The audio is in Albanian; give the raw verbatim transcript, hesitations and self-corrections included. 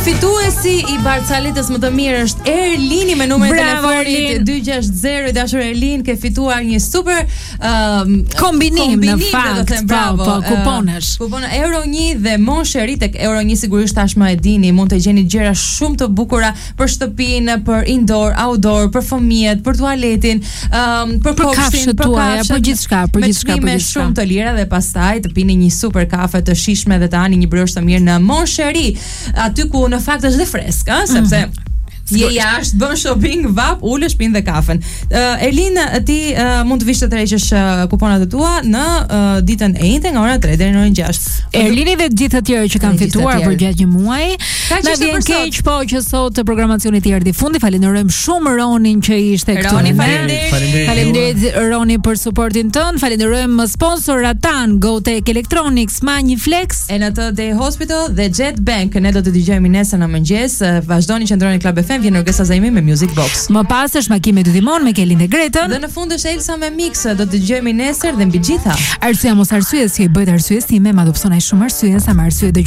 Fituesi i Barcaletës më të mirë është Erlini me numrin e telefonit dy gjashtë zero. Dashur Erlin, ke fituar një super uh, kombinim, kombinim në fakt, them, bravo, po, po kuponesh. Uh, kupon Euro një dhe Monsheri tek Euro një sigurisht tashmë e dini, mund të gjeni gjëra shumë të bukura për shtëpinë, për indoor, outdoor, për fëmijët, për tualetin, um, për, për kafshët tuaja, për gjithçka, për gjithçka, për gjithçka. Shumë të lira dhe pastaj të pini një super kafe të shijshme dhe të hani një brioche të mirë në Monsheri, aty ku në fakt është dhe fresk, ëh, sepse mm. je jashtë, bën shopping, vap, ulesh, pin dhe kafen. Uh, Erlin, ti uh, mund të vish të tërheqësh uh, kuponat e tua në uh, ditën e njëjtë nga ora tre deri në orën gjashtë. Erlini dhe të gjithë të tjerë që kanë fituar për gjatë një muaji. Na vjen keq po që sot programacioni i erdhi fundi. Falenderojmë shumë Ronin që ishte këtu. Roni, faleminderit. Faleminderit Roni për suportin tënd. Falenderojmë sponsorat tan, GoTech Electronics, Maniflex, N T Day Hospital dhe Jet Bank. Ne do të dëgjojmë nesër në mëngjes. Vazhdoni që ndroni Club F M, vjen Orgesa Zaimi me Music Box. Më pas është Makime dy Dimon me Kelin dhe Gretën. Dhe në fund është Elsa me Mix. Do të dëgjojmë nesër dhe mbi gjitha. Arsyeja mos arsye si e bëjt arsyes time, madje pse ai shumë arsye sa më arsye